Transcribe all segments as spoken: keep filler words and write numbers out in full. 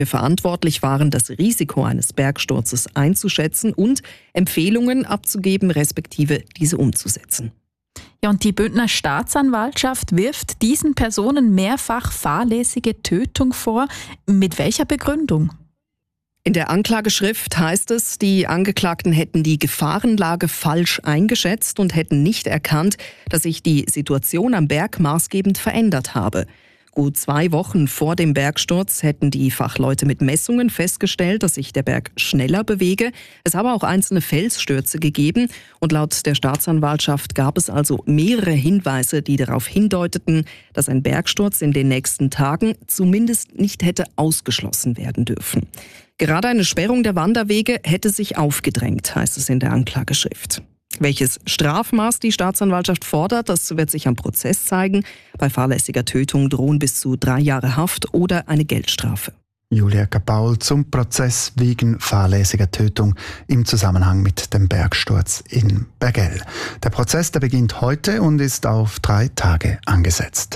verantwortlich waren, das Risiko eines Bergsturzes einzuschätzen und Empfehlungen abzugeben, respektive diese umzusetzen. Ja, und die Bündner Staatsanwaltschaft wirft diesen Personen mehrfach fahrlässige Tötung vor. Mit welcher Begründung? In der Anklageschrift heißt es, die Angeklagten hätten die Gefahrenlage falsch eingeschätzt und hätten nicht erkannt, dass sich die Situation am Berg maßgebend verändert habe. Gut zwei Wochen vor dem Bergsturz hätten die Fachleute mit Messungen festgestellt, dass sich der Berg schneller bewege. Es habe auch einzelne Felsstürze gegeben und laut der Staatsanwaltschaft gab es also mehrere Hinweise, die darauf hindeuteten, dass ein Bergsturz in den nächsten Tagen zumindest nicht hätte ausgeschlossen werden dürfen. Gerade eine Sperrung der Wanderwege hätte sich aufgedrängt, heißt es in der Anklageschrift. Welches Strafmaß die Staatsanwaltschaft fordert, das wird sich am Prozess zeigen. Bei fahrlässiger Tötung drohen bis zu drei Jahre Haft oder eine Geldstrafe. Julia Kapaul zum Prozess wegen fahrlässiger Tötung im Zusammenhang mit dem Bergsturz in Bergell. Der Prozess, der beginnt heute und ist auf drei Tage angesetzt.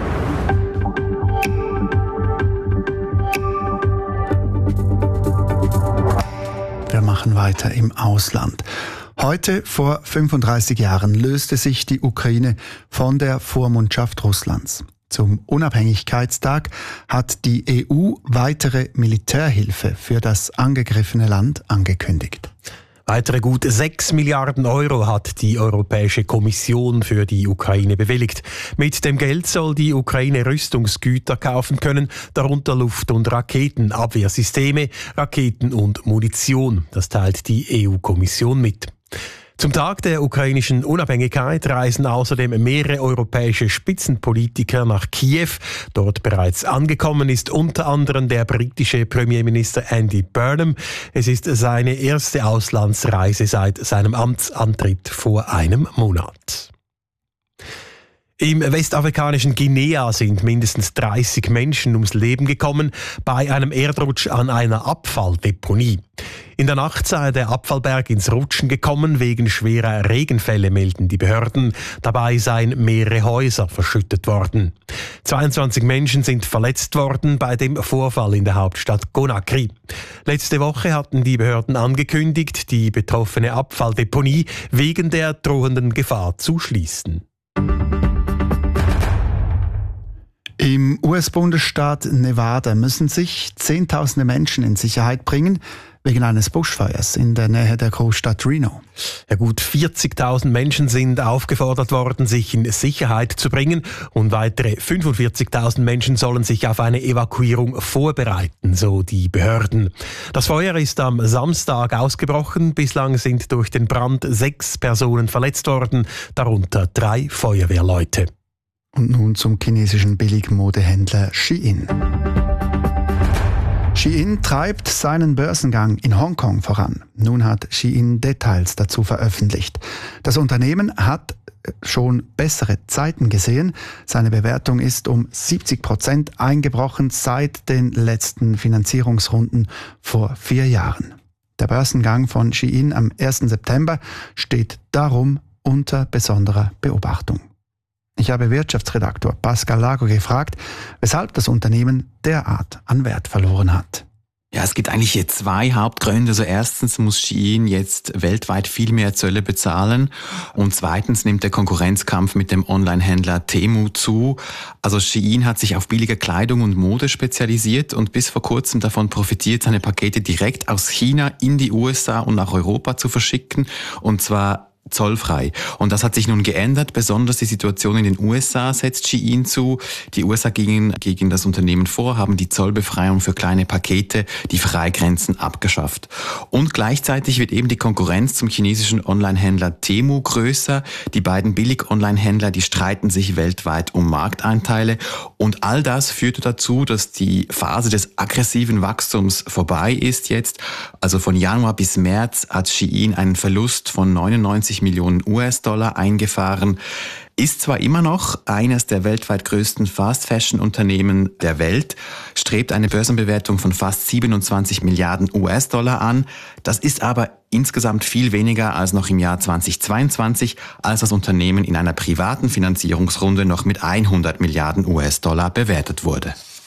Wir machen weiter im Ausland. Heute vor fünfunddreißig Jahren löste sich die Ukraine von der Vormundschaft Russlands. Zum Unabhängigkeitstag hat die E U weitere Militärhilfe für das angegriffene Land angekündigt. Weitere gut sechs Milliarden Euro hat die Europäische Kommission für die Ukraine bewilligt. Mit dem Geld soll die Ukraine Rüstungsgüter kaufen können, darunter Luft- und Raketenabwehrsysteme, Raketen und Munition. Das teilt die E U-Kommission mit. Zum Tag der ukrainischen Unabhängigkeit reisen außerdem mehrere europäische Spitzenpolitiker nach Kiew. Dort bereits angekommen ist unter anderem der britische Premierminister Andy Burnham. Es ist seine erste Auslandsreise seit seinem Amtsantritt vor einem Monat. Im westafrikanischen Guinea sind mindestens dreißig Menschen ums Leben gekommen bei einem Erdrutsch an einer Abfalldeponie. In der Nacht sei der Abfallberg ins Rutschen gekommen, wegen schwerer Regenfälle melden die Behörden. Dabei seien mehrere Häuser verschüttet worden. zweiundzwanzig Menschen sind verletzt worden bei dem Vorfall in der Hauptstadt Conakry. Letzte Woche hatten die Behörden angekündigt, die betroffene Abfalldeponie wegen der drohenden Gefahr zu schließen. Im U S-Bundesstaat Nevada müssen sich Zehntausende Menschen in Sicherheit bringen wegen eines Buschfeuers in der Nähe der Großstadt Reno. Ja, gut vierzigtausend Menschen sind aufgefordert worden, sich in Sicherheit zu bringen und weitere fünfundvierzigtausend Menschen sollen sich auf eine Evakuierung vorbereiten, so die Behörden. Das Feuer ist am Samstag ausgebrochen. Bislang sind durch den Brand sechs Personen verletzt worden, darunter drei Feuerwehrleute. Und nun zum chinesischen Billigmodehändler Shein. Shein treibt seinen Börsengang in Hongkong voran. Nun hat Shein Details dazu veröffentlicht. Das Unternehmen hat schon bessere Zeiten gesehen. Seine Bewertung ist um siebzig Prozent eingebrochen seit den letzten Finanzierungsrunden vor vier Jahren. Der Börsengang von Shein am ersten September steht darum unter besonderer Beobachtung. Ich habe Wirtschaftsredaktor Pascal Lago gefragt, weshalb das Unternehmen derart an Wert verloren hat. Ja, es gibt eigentlich hier zwei Hauptgründe. Also erstens muss Shein jetzt weltweit viel mehr Zölle bezahlen und zweitens nimmt der Konkurrenzkampf mit dem Online-Händler Temu zu. Also Shein hat sich auf billige Kleidung und Mode spezialisiert und bis vor kurzem davon profitiert, seine Pakete direkt aus China in die U S A und nach Europa zu verschicken, und zwar zollfrei. Und das hat sich nun geändert. Besonders die Situation in den U S A setzt Shein zu. Die U S A gingen gegen das Unternehmen vor, haben die Zollbefreiung für kleine Pakete, die Freigrenzen abgeschafft. Und gleichzeitig wird eben die Konkurrenz zum chinesischen Online-Händler Temu größer. Die beiden Billig-Online-Händler, die streiten sich weltweit um Markteinteile. Und all das führte dazu, dass die Phase des aggressiven Wachstums vorbei ist jetzt. Also von Januar bis März hat Shein einen Verlust von neunundneunzig Millionen U S-Dollar eingefahren. Ist zwar immer noch eines der weltweit größten Fast-Fashion-Unternehmen der Welt, strebt eine Börsenbewertung von fast siebenundzwanzig Milliarden U S-Dollar an. Das ist aber insgesamt viel weniger als noch im Jahr zweitausendzweiundzwanzig, als das Unternehmen in einer privaten Finanzierungsrunde noch mit hundert Milliarden U S-Dollar bewertet wurde.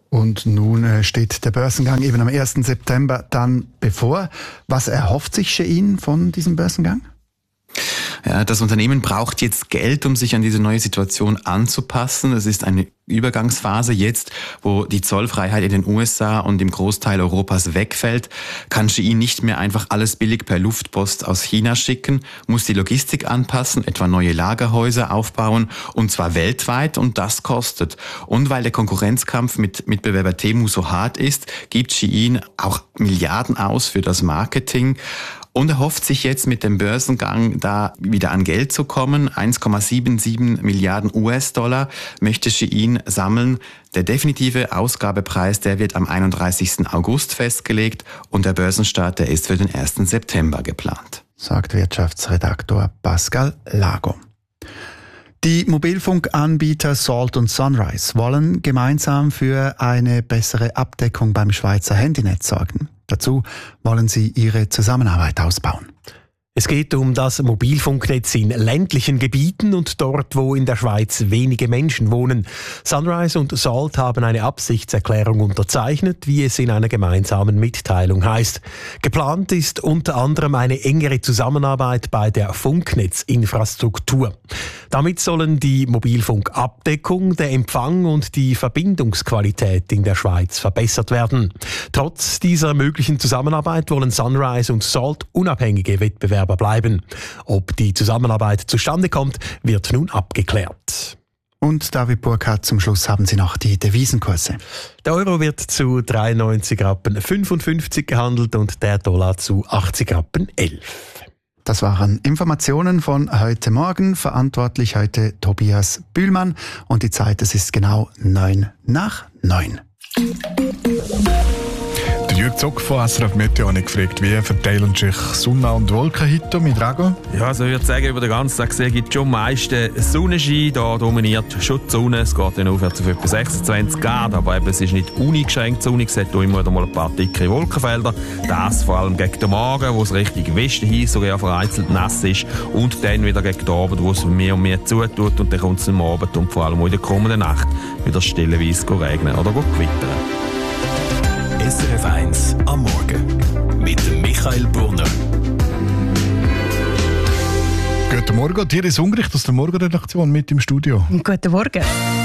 Und nun steht der Börsengang eben am ersten September dann bevor. Was erhofft sich Shein von diesem Börsengang? Ja, das Unternehmen braucht jetzt Geld, um sich an diese neue Situation anzupassen. Es ist eine Übergangsphase jetzt, wo die Zollfreiheit in den U S A und im Großteil Europas wegfällt, kann Shein nicht mehr einfach alles billig per Luftpost aus China schicken, muss die Logistik anpassen, etwa neue Lagerhäuser aufbauen, und zwar weltweit, und das kostet. Und weil der Konkurrenzkampf mit Mitbewerber Temu so hart ist, gibt Shein auch Milliarden aus für das Marketing. Und er hofft sich jetzt mit dem Börsengang da wieder an Geld zu kommen. eins Komma siebenundsiebzig Milliarden U S-Dollar möchte Shein sammeln. Der definitive Ausgabepreis, der wird am einunddreißigsten August festgelegt und der Börsenstart, der ist für den ersten September geplant. Sagt Wirtschaftsredaktor Pascal Lago. Die Mobilfunkanbieter Salt und Sunrise wollen gemeinsam für eine bessere Abdeckung beim Schweizer Handynetz sorgen. Dazu wollen sie ihre Zusammenarbeit ausbauen. Es geht um das Mobilfunknetz in ländlichen Gebieten und dort, wo in der Schweiz wenige Menschen wohnen. Sunrise und Salt haben eine Absichtserklärung unterzeichnet, wie es in einer gemeinsamen Mitteilung heißt. Geplant ist unter anderem eine engere Zusammenarbeit bei der Funknetzinfrastruktur. Damit sollen die Mobilfunkabdeckung, der Empfang und die Verbindungsqualität in der Schweiz verbessert werden. Trotz dieser möglichen Zusammenarbeit wollen Sunrise und Salt unabhängige Wettbewerber bleiben. Ob die Zusammenarbeit zustande kommt, wird nun abgeklärt. Und David Burkhardt, zum Schluss haben Sie noch die Devisenkurse. Der Euro wird zu dreiundneunzig Rappen fünfundfünfzig gehandelt und der Dollar zu achtzig Rappen elf. Das waren Informationen von heute Morgen. Verantwortlich heute Tobias Bühlmann. Und die Zeit, es ist genau neun nach neun. Der Jürg Zock von S R F Meteo hat gefragt, wie verteilen sich Sonne und Wolken heute mit Regen? Ja, also ich würde sagen, über den ganzen Tag gesehen gibt es schon am meisten Sonnenschein. Da dominiert schon die Sonne. Es geht dann aufwärts auf etwa sechsundzwanzig Grad, aber eben, es ist nicht uneingeschränkt sonnig. Es hat auch immer wieder mal ein paar dicke Wolkenfelder. Das vor allem gegen den Morgen, wo es Richtung Westen hin sogar vereinzelt nass ist. Und dann wieder gegen den Abend, wo es mehr und mehr zutut. Und dann kommt es am Abend und vor allem auch in der kommenden Nacht wieder stellenweise regnen oder gewittern. S R F eins am Morgen mit Michael Brunner. Guten Morgen, Thierry Sungricht aus der Morgenredaktion mit im Studio. Guten Morgen.